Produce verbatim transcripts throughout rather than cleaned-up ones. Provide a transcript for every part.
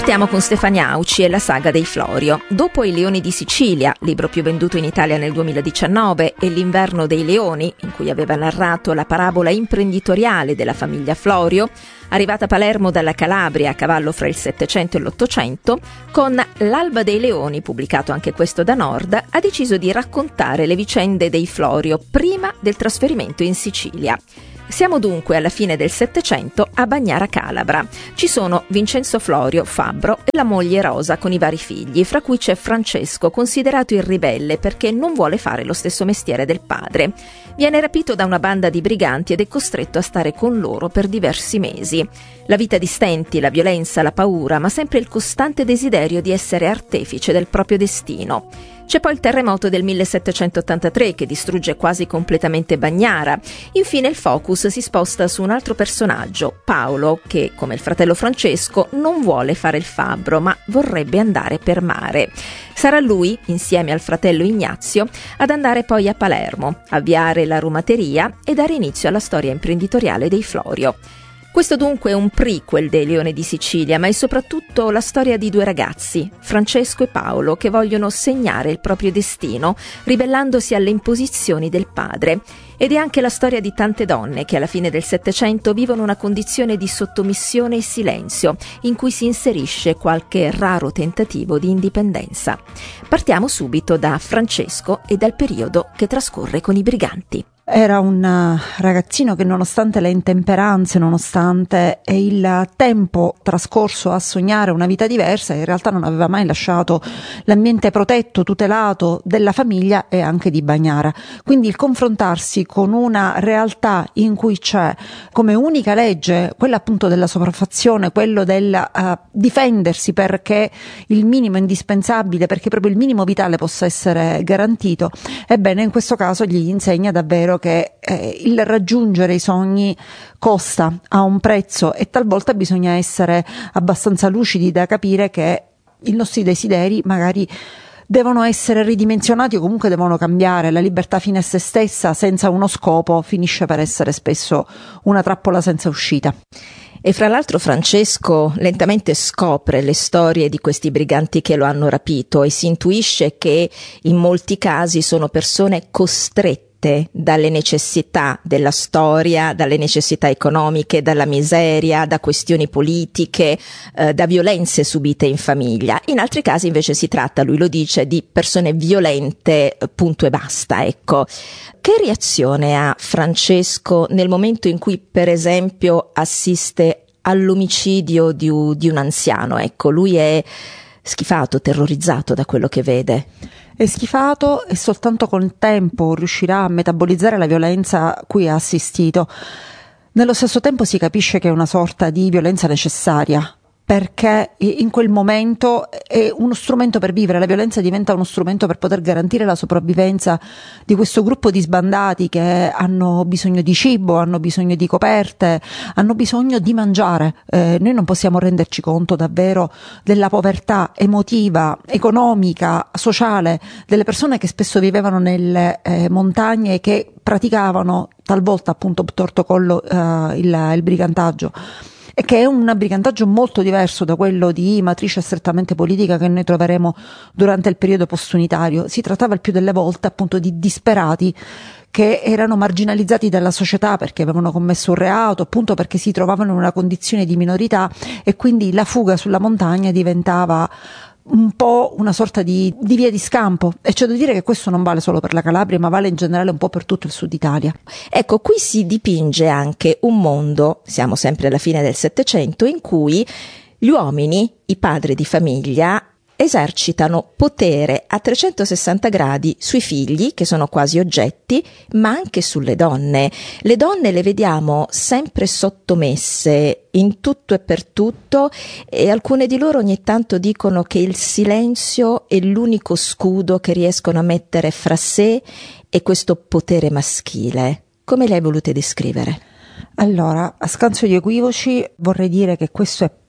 Partiamo con Stefania Auci e la saga dei Florio. Dopo I Leoni di Sicilia, libro più venduto in Italia nel duemiladiciannove, e L'Inverno dei Leoni, in cui aveva narrato la parabola imprenditoriale della famiglia Florio, arrivata a Palermo dalla Calabria a cavallo fra il Settecento e l'Ottocento, con L'Alba dei Leoni, pubblicato anche questo da Nord, ha deciso di raccontare le vicende dei Florio prima del trasferimento in Sicilia. Siamo dunque alla fine del Settecento a Bagnara Calabra. Ci sono Vincenzo Florio, fabbro, e la moglie Rosa con i vari figli, fra cui c'è Francesco, considerato il ribelle perché non vuole fare lo stesso mestiere del padre. Viene rapito da una banda di briganti ed è costretto a stare con loro per diversi mesi. La vita di stenti, la violenza, la paura, ma sempre il costante desiderio di essere artefice del proprio destino. C'è poi il terremoto del millesettecentottantatré che distrugge quasi completamente Bagnara. Infine il focus si sposta su un altro personaggio, Paolo, che, come il fratello Francesco, non vuole fare il fabbro, ma vorrebbe andare per mare. Sarà lui, insieme al fratello Ignazio, ad andare poi a Palermo, avviare la rumateria e dare inizio alla storia imprenditoriale dei Florio. Questo dunque è un prequel dei Leoni di Sicilia, ma è soprattutto la storia di due ragazzi, Francesco e Paolo, che vogliono segnare il proprio destino, ribellandosi alle imposizioni del padre. Ed è anche la storia di tante donne che alla fine del Settecento vivono una condizione di sottomissione e silenzio, in cui si inserisce qualche raro tentativo di indipendenza. Partiamo subito da Francesco e dal periodo che trascorre con i briganti. Era un ragazzino che, nonostante le intemperanze, nonostante il tempo trascorso a sognare una vita diversa, in realtà non aveva mai lasciato l'ambiente protetto, tutelato della famiglia e anche di Bagnara. Quindi il confrontarsi con una realtà in cui c'è come unica legge quella appunto della sopraffazione, quello del uh, difendersi perché il minimo indispensabile, perché proprio il minimo vitale possa essere garantito, ebbene in questo caso gli insegna davvero che eh, il raggiungere i sogni costa, ha un prezzo e talvolta bisogna essere abbastanza lucidi da capire che i nostri desideri magari devono essere ridimensionati o comunque devono cambiare. La libertà fine a se stessa senza uno scopo finisce per essere spesso una trappola senza uscita. E fra l'altro Francesco lentamente scopre le storie di questi briganti che lo hanno rapito e si intuisce che in molti casi sono persone costrette dalle necessità della storia, dalle necessità economiche, dalla miseria, da questioni politiche, eh, da violenze subite in famiglia. In altri casi invece si tratta, lui lo dice, di persone violente, punto e basta, ecco. Che reazione ha Francesco nel momento in cui, per esempio, assiste all'omicidio di un, di un anziano? Ecco, lui è schifato, terrorizzato da quello che vede. È schifato e soltanto col tempo riuscirà a metabolizzare la violenza a cui ha assistito. Nello stesso tempo si capisce che è una sorta di violenza necessaria, perché in quel momento è uno strumento per vivere, la violenza diventa uno strumento per poter garantire la sopravvivenza di questo gruppo di sbandati che hanno bisogno di cibo, hanno bisogno di coperte, hanno bisogno di mangiare. Eh, noi non possiamo renderci conto davvero della povertà emotiva, economica, sociale delle persone che spesso vivevano nelle eh, montagne e che praticavano talvolta appunto torto collo eh, il, il brigantaggio. E che è un brigantaggio molto diverso da quello di matrice strettamente politica che noi troveremo durante il periodo postunitario. Si trattava il più delle volte appunto di disperati che erano marginalizzati dalla società perché avevano commesso un reato, appunto perché si trovavano in una condizione di minorità e quindi la fuga sulla montagna diventava un po' una sorta di, di via di scampo, e c'è da dire che questo non vale solo per la Calabria, ma vale in generale un po' per tutto il sud Italia. Ecco, qui si dipinge anche un mondo, siamo sempre alla fine del Settecento, in cui gli uomini, i padri di famiglia, esercitano potere a trecentosessanta gradi sui figli, che sono quasi oggetti, ma anche sulle donne. Le donne le vediamo sempre sottomesse in tutto e per tutto, e alcune di loro ogni tanto dicono che il silenzio è l'unico scudo che riescono a mettere fra sé e questo potere maschile. Come le hai volute descrivere? Allora, a scanso di equivoci, vorrei dire che questo è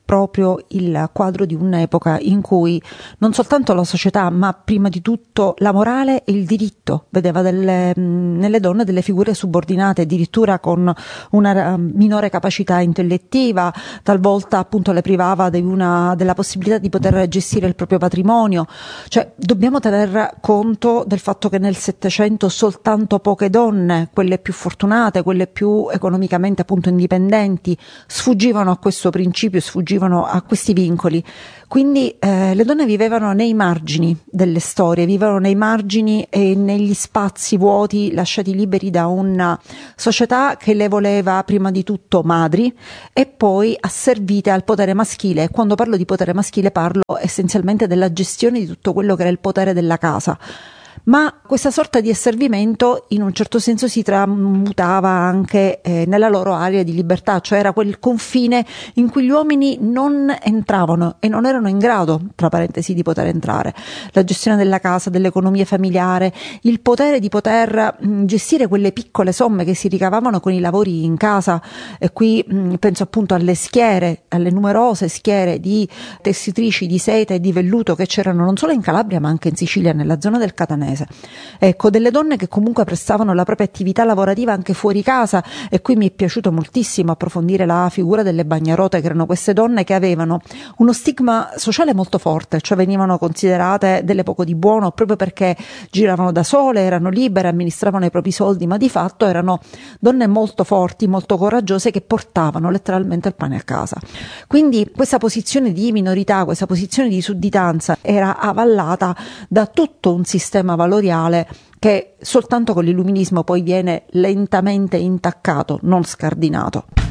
proprio il quadro di un'epoca in cui non soltanto la società, ma prima di tutto la morale e il diritto vedeva delle, nelle donne delle figure subordinate, addirittura con una minore capacità intellettiva, talvolta appunto le privava di una, della possibilità di poter gestire il proprio patrimonio. Cioè dobbiamo tener conto del fatto che nel Settecento soltanto poche donne, quelle più fortunate, quelle più economicamente appunto indipendenti, sfuggivano a questo principio, sfuggivano a questi vincoli. Quindi eh, le donne vivevano nei margini delle storie, vivevano nei margini e negli spazi vuoti lasciati liberi da una società che le voleva prima di tutto madri e poi asservite al potere maschile. E quando parlo di potere maschile parlo essenzialmente della gestione di tutto quello che era il potere della casa. Ma questa sorta di asservimento in un certo senso si tramutava anche eh, nella loro area di libertà, cioè era quel confine in cui gli uomini non entravano e non erano in grado, tra parentesi, di poter entrare. La gestione della casa, dell'economia familiare, il potere di poter mh, gestire quelle piccole somme che si ricavavano con i lavori in casa, e qui mh, penso appunto alle schiere, alle numerose schiere di tessitrici di seta e di velluto che c'erano non solo in Calabria ma anche in Sicilia, nella zona del Catanese. Ecco, delle donne che comunque prestavano la propria attività lavorativa anche fuori casa, e qui mi è piaciuto moltissimo approfondire la figura delle bagnarote, che erano queste donne che avevano uno stigma sociale molto forte, cioè venivano considerate delle poco di buono proprio perché giravano da sole, erano libere, amministravano i propri soldi, ma di fatto erano donne molto forti, molto coraggiose, che portavano letteralmente il pane a casa. Quindi questa posizione di minorità, questa posizione di sudditanza era avallata da tutto un sistema valoriale che soltanto con l'illuminismo poi viene lentamente intaccato, non scardinato.